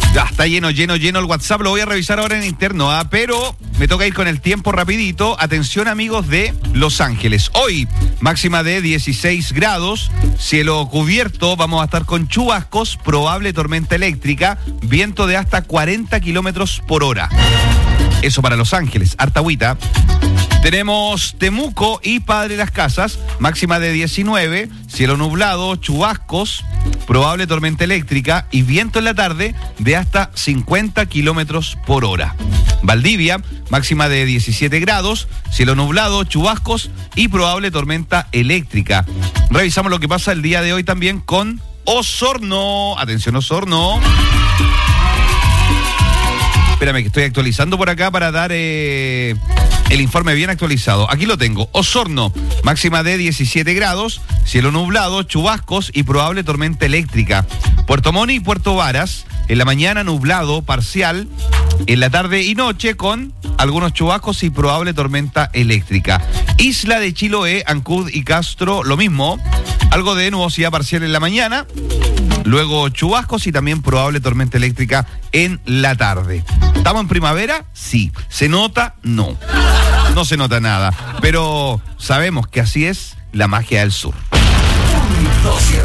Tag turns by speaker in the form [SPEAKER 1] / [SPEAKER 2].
[SPEAKER 1] Ya está lleno el WhatsApp, lo voy a revisar ahora en interno, pero me toca ir con el tiempo rapidito. Atención amigos de Los Ángeles. Hoy, máxima de 16 grados, cielo cubierto, vamos a estar con chubascos, probable tormenta eléctrica, viento de hasta 40 kilómetros por hora. Eso para Los Ángeles, harta agüita. Tenemos Temuco y Padre Las Casas, máxima de 19, cielo nublado, chubascos, probable tormenta eléctrica y viento en la tarde de hasta 50 kilómetros por hora. Valdivia, máxima de 17 grados, cielo nublado, chubascos y probable tormenta eléctrica. Revisamos lo que pasa el día de hoy también con Osorno. Atención, Osorno. Espérame que estoy actualizando por acá para dar el informe bien actualizado. Aquí lo tengo. Osorno, máxima de 17 grados, cielo nublado, chubascos y probable tormenta eléctrica. Puerto Montt y Puerto Varas, en la mañana nublado parcial, en la tarde y noche con algunos chubascos y probable tormenta eléctrica. Isla de Chiloé, Ancud y Castro, lo mismo. Algo de nubosidad parcial en la mañana, luego chubascos y también probable tormenta eléctrica en la tarde. ¿Estamos en primavera? Sí. ¿Se nota? No. No se nota nada. Pero sabemos que así es la magia del sur.